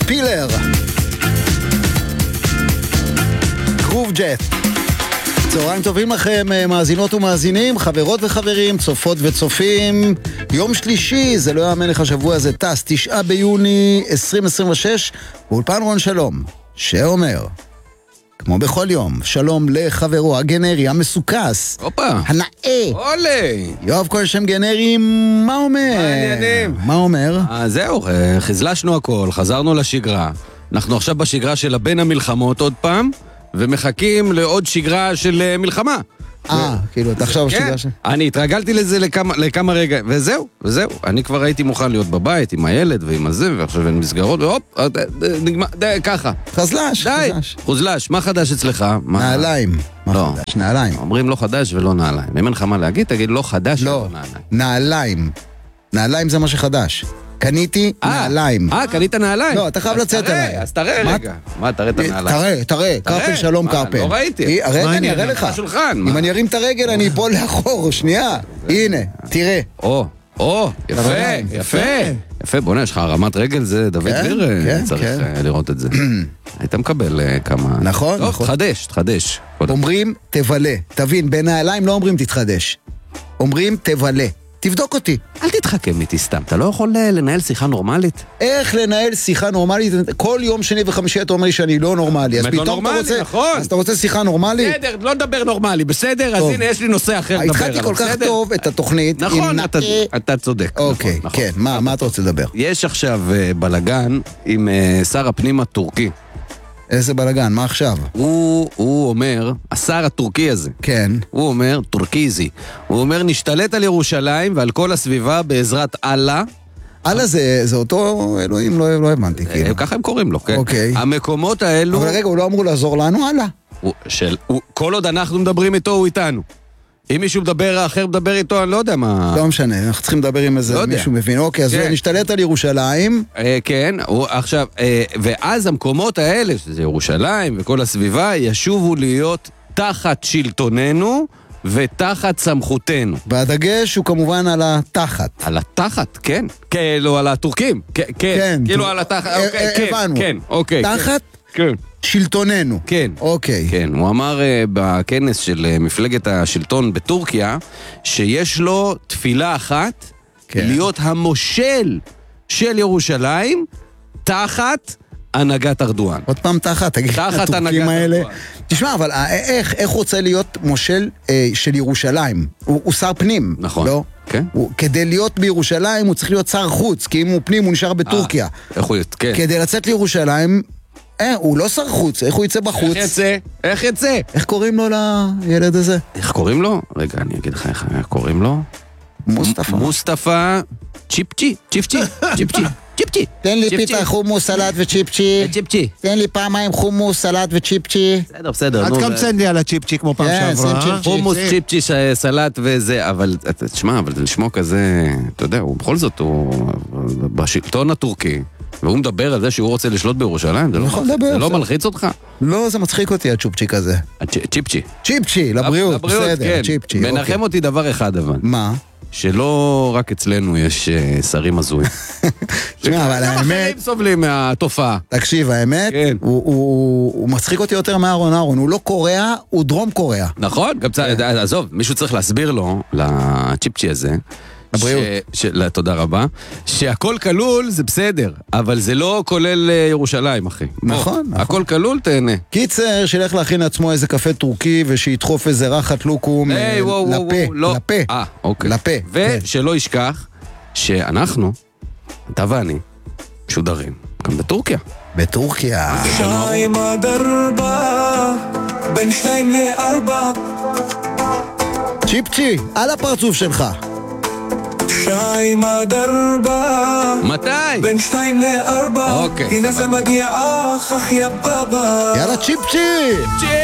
פילר. גרוב ג'ט. צהריים טובים לכם, מאזינות ומאזינים, חברות וחברים, צופות וצופים. יום שלישי, זה לא יאמן איך השבוע הזה טס, 9 ביוני 2026, באולפן רון שלום, שאומר, כמו בכל יום, שלום לחברו הגנרי, המסוכס, הנאה, יואב כל שם גנרי, מה אומר? מה אומר? זהו, חזלשנו הכל, חזרנו לשגרה. אנחנו עכשיו בשגרה של בין המלחמות עוד פעם, ומחכים לעוד שגרה של מלחמה. כאילו, אתה עכשיו בשגרה של... אני התרגלתי לזה לכמה רגע, וזהו. אני כבר הייתי מוכן להיות בבית עם הילד ועם הזה, ועכשיו אין מסגרות, והופ, נגמר, ככה. חזלש. חוזלש, מה חדש אצלך? נעליים. לא. נעליים. אומרים לא חדש ולא נעליים. אם אין לך מה להגיד, תגיד לא חדש ולא נעליים. נעליים. נעליים זה מה שחדש. קניתי נעליים. קנית נעליים? לא, אתה חייב לצאת עליי. אז תראה רגע. מה, תראה את הנעליים? תראה, קרפל שלום קרפל. לא ראיתי. רגע, אני אראה לך. אם אני ארים את הרגל, אני אפול לאחור, שנייה. הנה, תראה. יפה, בוא יש לך הרמת רגל, זה דוד דביר צריך לראות את זה. היית מקבל כמה... נכון. טוב, תחדש. אומרים תבלה. תבין, בין נעליים לא אומרים תתחדש. אומרים תבלה. תבדוק אותי. אל תתחכם איתי סתם, אתה לא יכול לנהל שיחה נורמלית? איך לנהל שיחה נורמלית? כל יום שני וחמישי אתה אומר לי שאני לא נורמלי, אז פתאום אתה רוצה... נכון. אז אתה רוצה שיחה נורמלית? בסדר, לא נדבר נורמלי, בסדר? אז הנה, יש לי נושא אחר לדבר עליו. התחלתי כל כך טוב את התוכנית. נכון, אתה צודק. אוקיי, כן, מה אתה רוצה לדבר? יש עכשיו בלגן עם שר הפנים הטורקי. איזה בלגן, מה עכשיו? הוא אומר, השר הטורקי הזה, כן. הוא אומר, טורקיזי, הוא אומר, נשתלט על ירושלים ועל כל הסביבה בעזרת אללה. אללה זה אותו אלוהים, לא הבנתי. ככה הם קוראים לו, כן? אוקיי. המקומות האלו... אבל רגע, הוא לא אמור לעזור לנו, אללה? כל עוד אנחנו מדברים איתו, הוא איתנו. אם מישהו אחר מדבר איתו, אני לא יודע מה... לא משנה, אנחנו צריכים לדבר עם איזה מישהו מבין. אוקיי, אז נשתלט על ירושלים. כן, עכשיו, ואז המקומות האלה, שזה ירושלים וכל הסביבה, ישובו להיות תחת שלטוננו ותחת סמכותנו. והדגש הוא כמובן על התחת. על התחת, כן. כאילו על הטורקים. כן. כאילו על התחת, הבנו. כן, אוקיי. תחת? כן. שלטוננו. כן. אוקיי. כן, הוא אמר בכנס של מפלגת השלטון בטורקיה, שיש לו תפילה אחת, להיות המושל של ירושלים, תחת הנהגת ארדואן. עוד פעם תחת, תגיד, הטורקים האלה. תשמע, אבל איך רוצה להיות מושל של ירושלים? הוא שר פנים, נכון. לא? כן. כדי להיות בירושלים הוא צריך להיות שר חוץ, כי אם הוא פנים הוא נשאר בטורקיה. איך הוא כן. כדי לצאת לירושלים... הוא לא שר חוץ, איך הוא יצא בחוץ? איך יצא? איך קוראים לו לילד הזה? איך קוראים לו? רגע, אני אגיד לך איך קוראים לו. מוסטפא צ'יפצ'י. תן לי פיתה חומוס, סלט וצ'יפצ'י. תן לי פעמיים חומוס, סלט וצ'יפצ'י. בסדר. עד קמצן לי על הצ'יפצ'י כמו פעם שעברה. חומוס, צ'יפצ'י, סלט וזה, אבל תשמע, אבל זה לשמו כזה, אתה יודע, בכל זאת, הוא בשלטון הטורקי. והוא מדבר על זה שהוא רוצה לשלוט בירושלים, זה לא מלחיץ אותך? לא, זה מצחיק אותי הצ'ופצ'יק הזה. צ'יפצ'י, לבריאות, בסדר, צ'יפצ'י. מנחם אותי דבר אחד אבל. מה? שלא רק אצלנו יש שרים הזויים. תשמע, אבל האמת... אחרים סובלים מהתופעה. תקשיב, האמת, הוא מצחיק אותי יותר מארון. הוא לא קוריאה, הוא דרום קוריאה. נכון, עזוב, מישהו צריך להסביר לו, לצ'יפצ'י הזה, תודה רבה, שהכל כלול זה בסדר, אבל זה לא כולל ירושלים, אחי. נכון. הכל כלול, תהנה. קיצר, שילך להכין לעצמו איזה קפה טורקי ושידחוף איזה רחת לוקום לפה. ושלא ישכח שאנחנו, אתה ואני, משודרים גם בטורקיה. בטורקיה. שיים עד 4 בין 2 ל-4 צ'יפצ'י, על הפרצוף שלך. שיים עד 4 מתי? בין 2 ל-4 אוקיי. הנה זה מגיע אח יא בבא יאללה צ'יפצ'י